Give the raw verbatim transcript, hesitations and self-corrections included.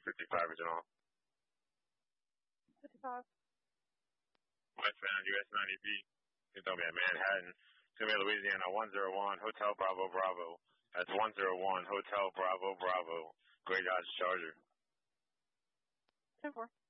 fifty-five original. fifty-five. Westbound U S ninety B. It's going to be at Manhattan. It's going to be at Louisiana one zero one, Hotel Bravo Bravo. That's one zero one, Hotel Bravo Bravo. Gray Dodge Charger. ten four.